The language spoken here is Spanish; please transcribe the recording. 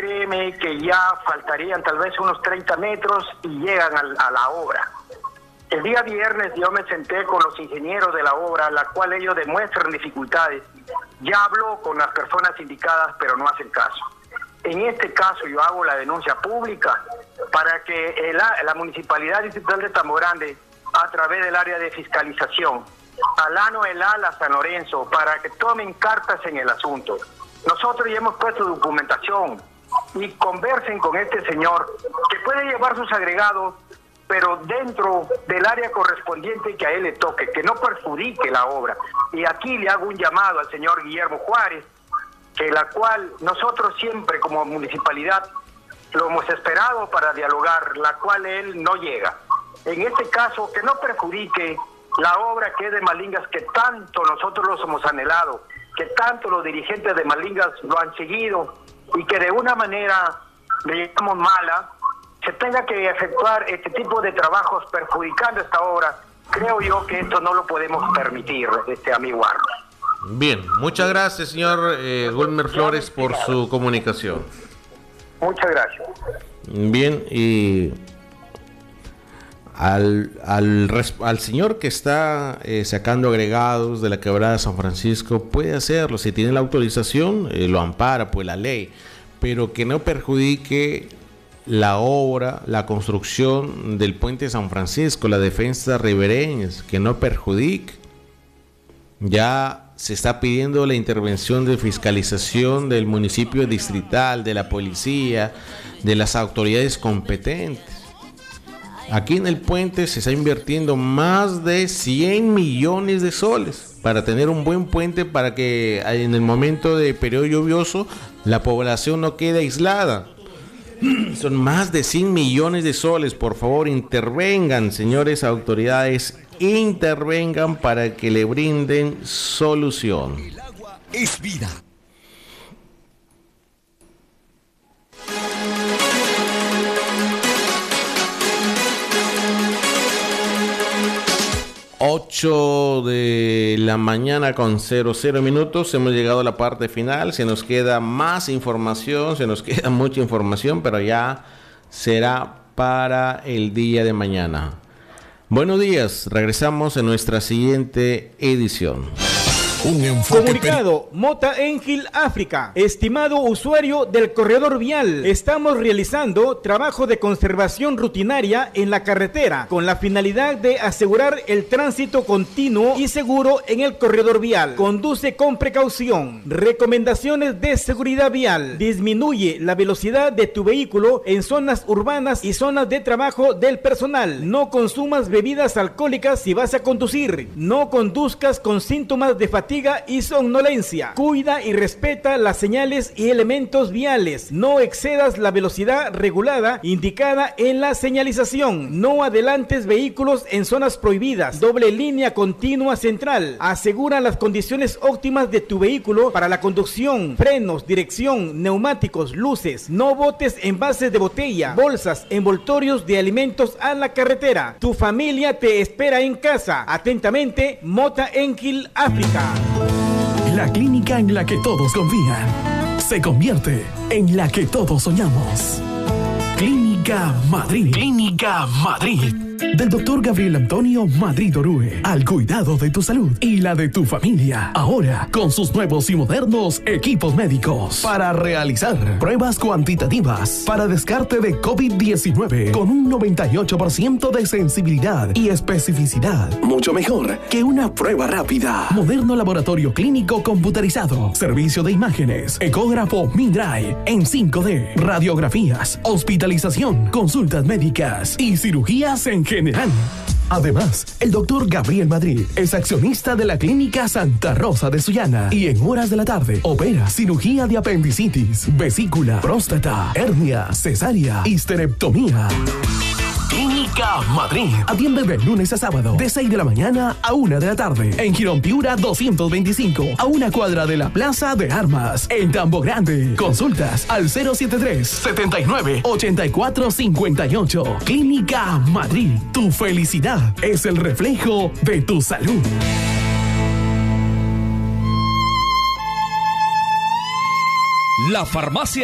créeme que ya faltarían tal vez unos 30 metros y llegan a la obra. El día viernes yo me senté con los ingenieros de la obra, la cual ellos demuestran dificultades. Ya hablo con las personas indicadas, pero no hacen caso. En este caso yo hago la denuncia pública para que la Municipalidad Distrital de Tambo Grande, a través del área de fiscalización, Alano El Ala San Lorenzo, para que tomen cartas en el asunto. Nosotros ya hemos puesto documentación y conversen con este señor que puede llevar sus agregados, pero dentro del área correspondiente que a él le toque, que no perjudique la obra. Y aquí le hago un llamado al señor Guillermo Juárez, que la cual nosotros siempre como municipalidad lo hemos esperado para dialogar, la cual él no llega. En este caso, que no perjudique la obra que es de Malingas, que tanto nosotros los hemos anhelado, que tanto los dirigentes de Malingas lo han seguido, y que de una manera, le llamamos mala, se tenga que efectuar este tipo de trabajos perjudicando esta obra. Creo yo que esto no lo podemos permitir, amigo Arlos. Bien, muchas gracias, señor Wilmer Flores, por su comunicación. Muchas gracias. Bien, y al señor que está sacando agregados de la quebrada de San Francisco, puede hacerlo, si tiene la autorización, lo ampara pues la ley, pero que no perjudique la obra, la construcción del puente de San Francisco, la defensa ribereñas, que no perjudique. Ya se está pidiendo la intervención de fiscalización del municipio distrital, de la policía, de las autoridades competentes. Aquí en el puente se está invirtiendo más de 100 millones de soles para tener un buen puente, para que en el momento de periodo lluvioso la población no quede aislada. Son más de 100 millones de soles. Por favor, intervengan, señores autoridades, intervengan para que le brinden solución. El agua es vida. Ocho de la mañana con 00 minutos. Hemos llegado a la parte final. Se nos queda más información, se nos queda mucha información, pero ya será para el día de mañana. Buenos días, regresamos en nuestra siguiente edición. Comunicado, Mota Engil África. Estimado usuario del corredor vial, estamos realizando trabajo de conservación rutinaria en la carretera con la finalidad de asegurar el tránsito continuo y seguro en el corredor vial. Conduce con precaución. Recomendaciones de seguridad vial. Disminuye la velocidad de tu vehículo en zonas urbanas y zonas de trabajo del personal. No consumas bebidas alcohólicas si vas a conducir. No conduzcas con síntomas de fatiga y somnolencia. Cuida y respeta las señales y elementos viales. No excedas la velocidad regulada indicada en la señalización. No adelantes vehículos en zonas prohibidas. Doble línea continua central. Asegura las condiciones óptimas de tu vehículo para la conducción. Frenos, dirección, neumáticos, luces. No botes envases de botella, bolsas, envoltorios de alimentos a la carretera. Tu familia te espera en casa. Atentamente, Mota Engil África. La clínica en la que todos confían se convierte en la que todos soñamos. Clínica Madrid. Clínica Madrid. Del doctor Gabriel Antonio Madrid Orue. Al cuidado de tu salud y la de tu familia. Ahora con sus nuevos y modernos equipos médicos para realizar pruebas cuantitativas para descarte de COVID-19 con un 98% de sensibilidad y especificidad. Mucho mejor que una prueba rápida. Moderno laboratorio clínico computarizado. Servicio de imágenes. Ecógrafo Mindray en 5D. Radiografías. Hospitalización. Consultas médicas y cirugías en general. Además, el doctor Gabriel Madrid es accionista de la Clínica Santa Rosa de Sullana y en horas de la tarde opera cirugía de apendicitis, vesícula, próstata, hernia, cesárea, histerectomía. Clínica Madrid. Atiende de lunes a sábado, de 6 de la mañana a 1 de la tarde. En Girón Piura 225, a una cuadra de la Plaza de Armas. En Tambo Grande. Consultas al 073-79-8458. Clínica Madrid. Tu felicidad es el reflejo de tu salud. La farmacia